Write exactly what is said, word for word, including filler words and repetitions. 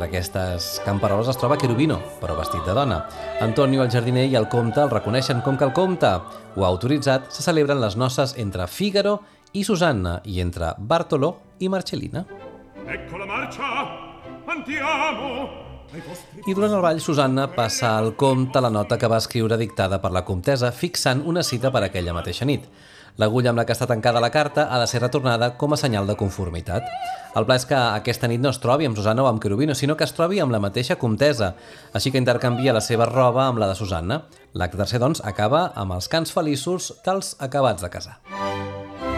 entre aquestes camperoles es troba Cherubino, però vestit de dona. Antonio, el jardiner i el comte el reconeixen com que el comte ho ha autoritzat. Se celebren les noces entre Fígaro i Susanna i entre Bartolò i Marcellina. Ecco la marcia, andiamo! I durant el ball, Susanna passa al comte la nota que va escriure dictada per la comtessa, fixant una cita per aquella mateixa nit. L'agulla amb la que està tancada la carta ha de ser retornada com a senyal de conformitat. El pla és que aquesta nit no es trobi amb Susanna o amb Cherubino, sinó que es trobi amb la mateixa comtessa, així que intercanvia la seva roba amb la de Susanna. L'acte tercer, doncs, acaba amb els cants feliços dels acabats de casar.